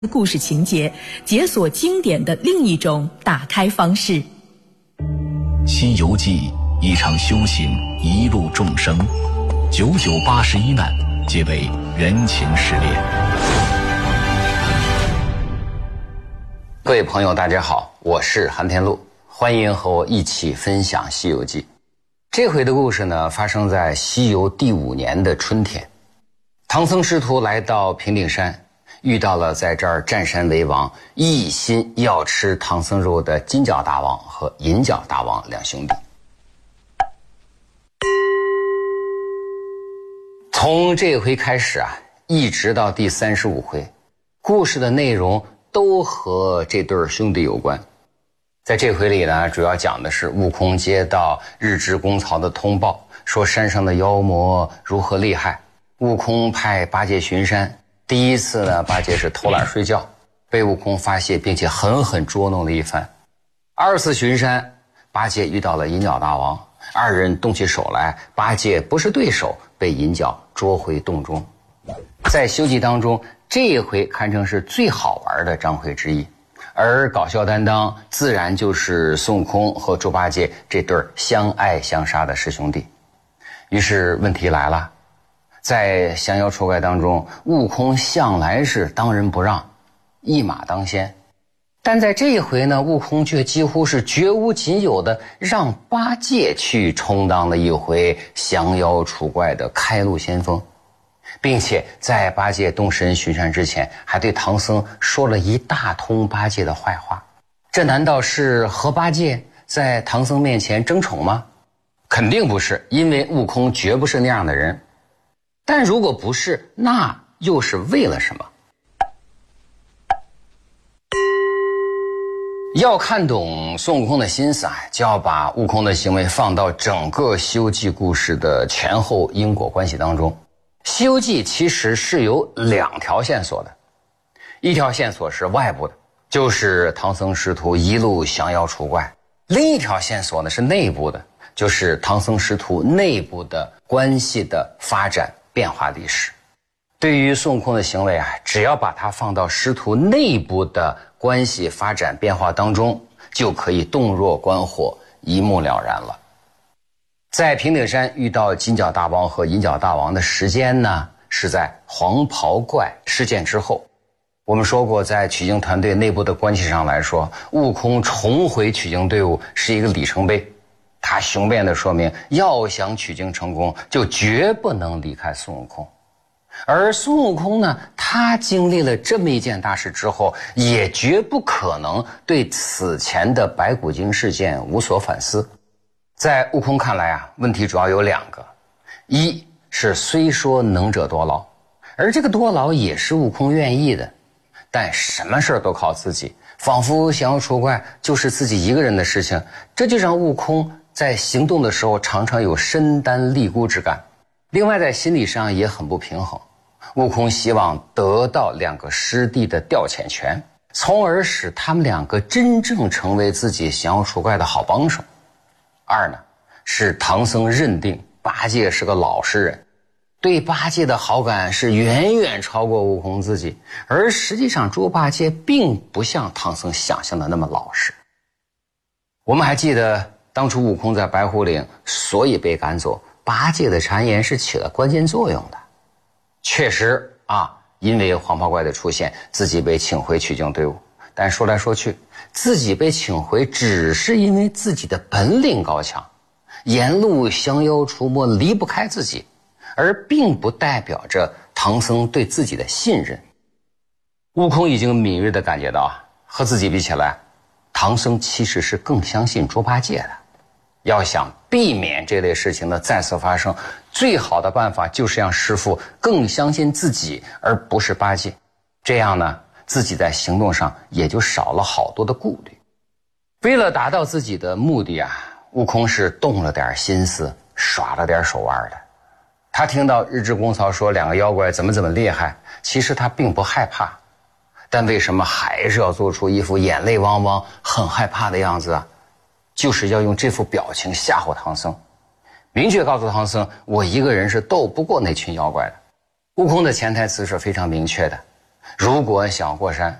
故事情节，解锁经典的另一种打开方式。《 西游记》一场修行，一路众生，9981难，皆为人情失恋。 各位朋友大家好，我是韩天禄，欢迎和我一起分享《西游记》。这回的故事呢，发生在西游第5年的春天。唐僧师徒来到平顶山，遇到了在这儿占山为王，一心要吃唐僧肉的金角大王和银角大王两兄弟。从这回开始啊，一直到第35回，故事的内容都和这对兄弟有关。在这回里呢，主要讲的是悟空接到日支公曹的通报，说山上的妖魔如何厉害。悟空派八戒巡山，第一次呢，八戒是偷懒睡觉，被悟空发现，并且狠狠捉弄了一番。2次巡山，八戒遇到了银角大王，二人动起手来，八戒不是对手，被银角捉回洞中。在《西游记》当中，这一回堪称是最好玩的章回之一，而搞笑担当自然就是孙悟空和猪八戒这对相爱相杀的师兄弟。于是问题来了，在降妖除怪当中，悟空向来是当仁不让，一马当先，但在这一回呢，悟空却几乎是绝无仅有的让八戒去充当了一回降妖除怪的开路先锋，并且在八戒动身巡山之前，还对唐僧说了一大通八戒的坏话。这难道是和八戒在唐僧面前争宠吗？肯定不是，因为悟空绝不是那样的人。但如果不是，那又是为了什么？要看懂孙悟空的心思啊，就要把悟空的行为放到整个《西游记》故事的前后因果关系当中。《西游记》其实是有2条线索的，一条线索是外部的，就是唐僧师徒一路降妖除怪；另一条线索呢是内部的，就是唐僧师徒内部的关系的发展变化历史。对于孙悟空的行为啊，只要把它放到师徒内部的关系发展变化当中，就可以洞若观火，一目了然了。在平顶山遇到金角大王和银角大王的时间呢，是在黄袍怪事件之后。我们说过，在取经团队内部的关系上来说，悟空重回取经队伍是一个里程碑。他雄辩地说明，要想取经成功，就绝不能离开孙悟空。而孙悟空呢，他经历了这么一件大事之后，也绝不可能对此前的白骨精事件无所反思。在悟空看来啊，问题主要有2个，一是虽说能者多劳，而这个多劳也是悟空愿意的，但什么事都靠自己，仿佛降妖除怪就是自己一个人的事情，这就让悟空在行动的时候常常有身单力孤之感。另外在心理上也很不平衡，悟空希望得到2个师弟的调遣权，从而使他们2个真正成为自己降妖除怪的好帮手。2呢，是唐僧认定八戒是个老实人，对八戒的好感是远远超过悟空自己，而实际上猪八戒并不像唐僧想象的那么老实。我们还记得当初悟空在白虎岭所以被赶走，八戒的谗言是起了关键作用的。确实啊，因为黄袍怪的出现，自己被请回取经队伍，但说来说去，自己被请回只是因为自己的本领高强，沿路降妖除魔离不开自己，而并不代表着唐僧对自己的信任。悟空已经敏锐地感觉到啊，和自己比起来，唐僧其实是更相信猪八戒的。要想避免这类事情的再次发生，最好的办法就是让师父更相信自己，而不是八戒。这样呢，自己在行动上也就少了好多的顾虑。为了达到自己的目的啊，悟空是动了点心思，耍了点手腕的。他听到日支公曹说2个妖怪怎么厉害，其实他并不害怕，但为什么还是要做出一副眼泪汪汪很害怕的样子啊？就是要用这副表情吓唬唐僧，明确告诉唐僧，我一个人是斗不过那群妖怪的。悟空的潜台词是非常明确的， 如果想过山，